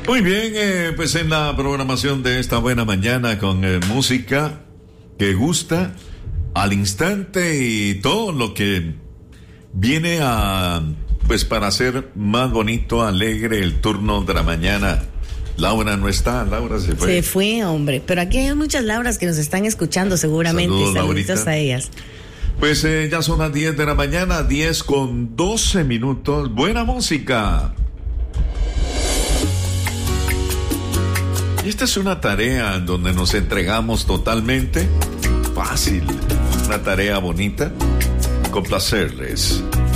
Muy bien, pues en la programación de esta buena mañana con música que gusta al instante y todo lo que viene a, pues para hacer más bonito, alegre el turno de la mañana. Laura no está, Laura se fue. Se fue, hombre, pero aquí hay muchas Lauras que nos están escuchando seguramente. Saluditos a ellas. Pues ya son las 10 de la mañana, 10:12. Buena música. Y esta es una tarea donde nos entregamos totalmente. Fácil. Una tarea bonita. Complacerles.